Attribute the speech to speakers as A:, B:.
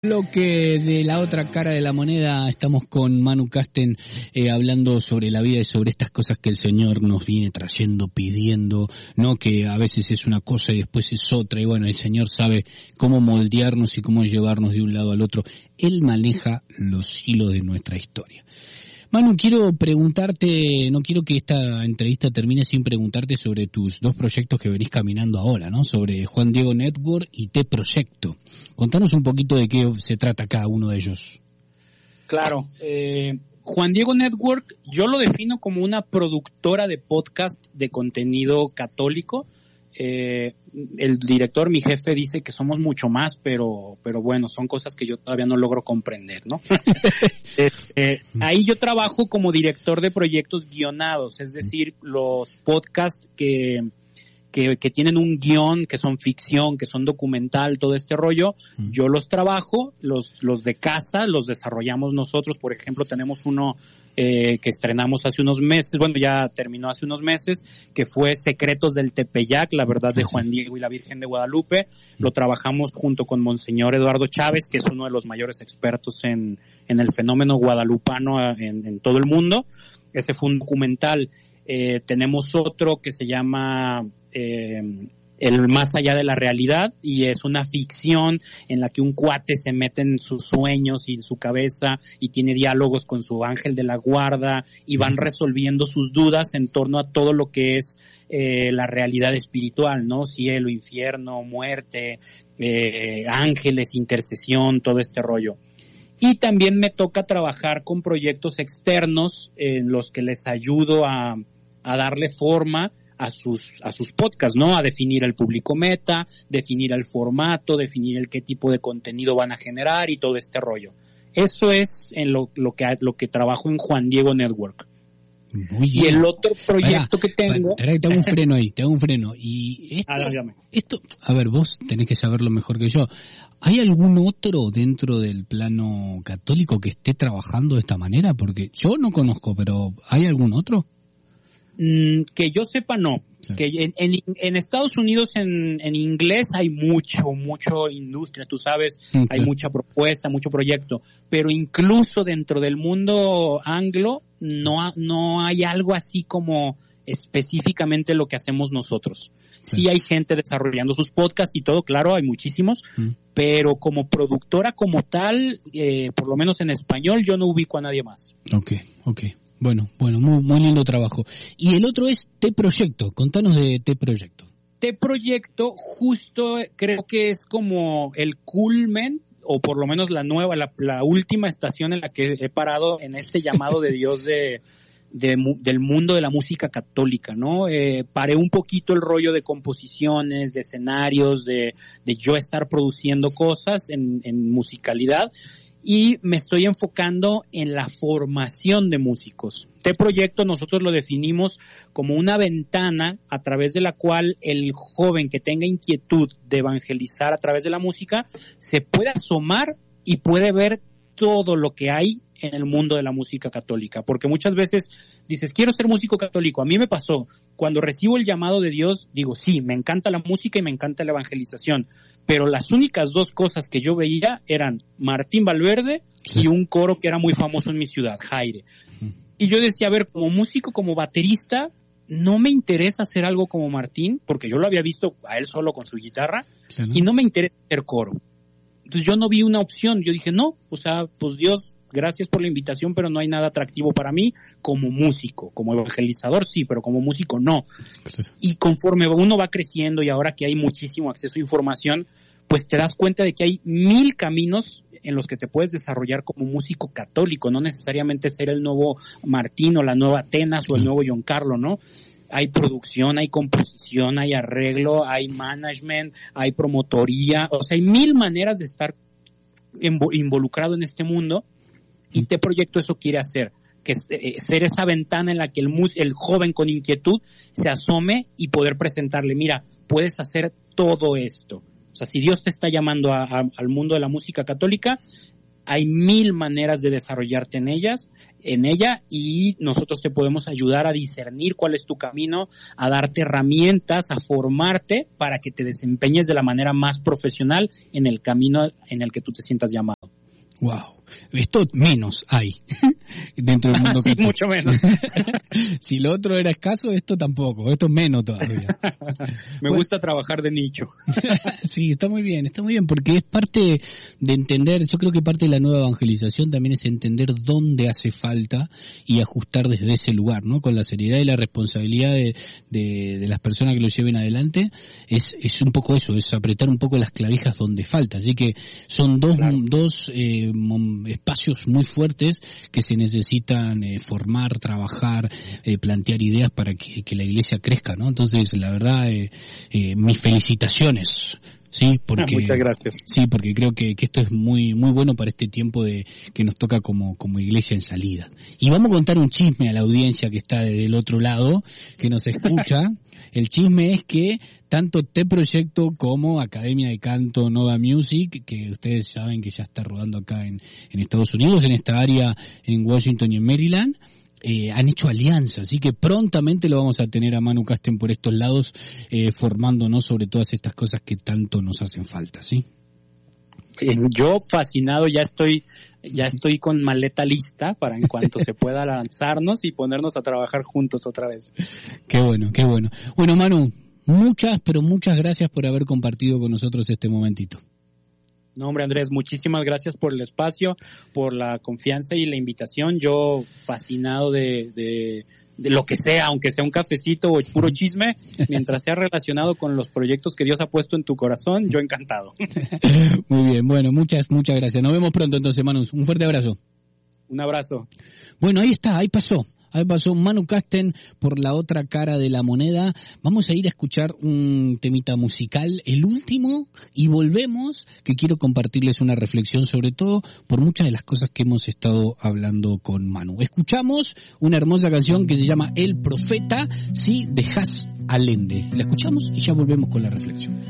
A: Bloque de la otra cara de la moneda, estamos con Manu Casten hablando sobre la vida y sobre estas cosas que el Señor nos viene trayendo, pidiendo, ¿no? Que a veces es una cosa y después es otra, y bueno, el Señor sabe cómo moldearnos y cómo llevarnos de un lado al otro. Él maneja los hilos de nuestra historia. Manu, quiero preguntarte, no quiero que esta entrevista termine sin preguntarte sobre tus dos proyectos que venís caminando ahora, ¿no? Sobre Juan Diego Network y Te Proyecto. Contanos un poquito de qué se trata cada uno de ellos.
B: Claro, Juan Diego Network yo lo defino como una productora de podcast de contenido católico. El director, mi jefe, dice que somos mucho más, pero bueno, son cosas que yo todavía no logro comprender, ¿no? Ahí yo trabajo como director de proyectos guionados, es decir, los podcasts que tienen un guión, que son ficción, que son documental, todo este rollo, yo los trabajo, los de casa los desarrollamos nosotros. Por ejemplo, tenemos uno que estrenamos hace unos meses, bueno, ya terminó hace unos meses, que fue Secretos del Tepeyac, la verdad de Juan Diego y la Virgen de Guadalupe. Lo trabajamos junto con Monseñor Eduardo Chávez, que es uno de los mayores expertos en el fenómeno guadalupano en todo el mundo. Ese fue un documental. Tenemos otro que se llama El Más Allá de la Realidad, y es una ficción en la que un cuate se mete en sus sueños y en su cabeza y tiene diálogos con su ángel de la guarda y van resolviendo sus dudas en torno a todo lo que es la realidad espiritual, ¿no? Cielo, infierno, muerte, ángeles, intercesión, todo este rollo. Y también me toca trabajar con proyectos externos en los que les ayudo a darle forma a sus podcasts, ¿no? A definir el público meta, definir el formato, definir el qué tipo de contenido van a generar y todo este rollo. Eso es en lo que trabajo en Juan Diego Network.
A: Muy bien.
B: Y el otro proyecto que tengo...
A: Te hago un freno ahí, te hago un freno. Y esto, a ver, vos tenés que saberlo mejor que yo. ¿Hay algún otro dentro del plano católico que esté trabajando de esta manera? Porque yo no conozco, pero ¿hay algún otro?
B: Que yo sepa, no. Sí. Que en Estados Unidos en inglés hay mucho industria, tú sabes, okay. Hay mucha propuesta, mucho proyecto, pero incluso dentro del mundo anglo no hay algo así como específicamente lo que hacemos nosotros. Sí hay gente desarrollando sus podcasts y todo, claro, hay muchísimos, pero como productora como tal, por lo menos en español, yo no ubico a nadie más.
A: Okay. Bueno, muy lindo trabajo. Y el otro es Te Proyecto. Contanos de Te Proyecto.
B: Te Proyecto justo creo que es como el culmen, o por lo menos la última estación en la que he parado en este llamado de Dios del mundo de la música católica, ¿no? Paré un poquito el rollo de composiciones, de escenarios, de yo estar produciendo cosas en musicalidad, y me estoy enfocando en la formación de músicos. Este proyecto nosotros lo definimos como una ventana a través de la cual el joven que tenga inquietud de evangelizar a través de la música se puede asomar y puede ver todo lo que hay en el mundo de la música católica, porque muchas veces dices, quiero ser músico católico. A mí me pasó, cuando recibo el llamado de Dios, digo, sí, me encanta la música y me encanta la evangelización, pero las únicas dos cosas que yo veía eran Martín Valverde y un coro que era muy famoso en mi ciudad, Jaire. Y yo decía, a ver, como músico, como baterista, no me interesa hacer algo como Martín, porque yo lo había visto a él solo con su guitarra, y no me interesa hacer coro. Entonces yo no vi una opción, yo dije, no, o sea, pues Dios, gracias por la invitación, pero no hay nada atractivo para mí como músico. Como evangelizador sí, pero como músico no. Y conforme uno va creciendo y ahora que hay muchísimo acceso a información, pues te das cuenta de que hay 1000 caminos en los que te puedes desarrollar como músico católico, no necesariamente ser el nuevo Martín o la nueva Atenas o el nuevo Giancarlo, ¿no? Hay producción, hay composición, hay arreglo, hay management, hay promotoría, o sea, hay 1000 maneras de estar involucrado en este mundo, y Te Proyecto eso quiere hacer, que es ser esa ventana en la que el joven con inquietud se asome y poder presentarle, mira, puedes hacer todo esto. O sea, si Dios te está llamando al mundo de la música católica, hay 1000 maneras de desarrollarte en ella, y nosotros te podemos ayudar a discernir cuál es tu camino, a darte herramientas, a formarte para que te desempeñes de la manera más profesional en el camino en el que tú te sientas llamado.
A: Wow. Esto menos hay dentro del mundo.
B: Sí, mucho menos.
A: Si lo otro era escaso, esto tampoco, esto es menos todavía.
B: Me gusta trabajar de nicho.
A: Sí, está muy bien, porque es parte de entender, yo creo que parte de la nueva evangelización también es entender dónde hace falta y ajustar desde ese lugar, ¿no? Con la seriedad y la responsabilidad de las personas que lo lleven adelante, es un poco eso, es apretar un poco las clavijas donde falta. Así que son dos espacios muy fuertes que se necesitan formar, trabajar, plantear ideas para que la iglesia crezca, ¿no? Entonces, la verdad, mis felicitaciones. Sí, porque
B: muchas gracias.
A: Sí, porque creo que esto es muy muy bueno para este tiempo que nos toca como iglesia en salida. Y vamos a contar un chisme a la audiencia que está del otro lado, que nos escucha. El chisme es que tanto T-Proyecto como Academia de Canto Nova Music, que ustedes saben que ya está rodando acá en Estados Unidos, en esta área en Washington y en Maryland, han hecho alianza, así que prontamente lo vamos a tener a Manu Kasten por estos lados, formándonos sobre todas estas cosas que tanto nos hacen falta, ¿sí?
B: Yo fascinado, ya estoy con maleta lista para en cuanto se pueda lanzarnos y ponernos a trabajar juntos otra vez.
A: Qué bueno, qué bueno. Bueno, Manu, muchas gracias por haber compartido con nosotros este momentito.
B: No, hombre, Andrés, muchísimas gracias por el espacio, por la confianza y la invitación. Yo fascinado de lo que sea, aunque sea un cafecito o puro chisme, mientras sea relacionado con los proyectos que Dios ha puesto en tu corazón, yo encantado.
A: Muy bien, bueno, muchas gracias. Nos vemos pronto entonces, Manu. Un fuerte abrazo.
B: Un abrazo.
A: Bueno, ahí está, ahí pasó Manu Kasten por la otra cara de la moneda. Vamos a ir a escuchar un temita musical, el último, y volvemos, que quiero compartirles una reflexión, sobre todo por muchas de las cosas que hemos estado hablando con Manu. Escuchamos una hermosa canción que se llama El Profeta, sí, de Has Allende. La escuchamos y ya volvemos con la reflexión.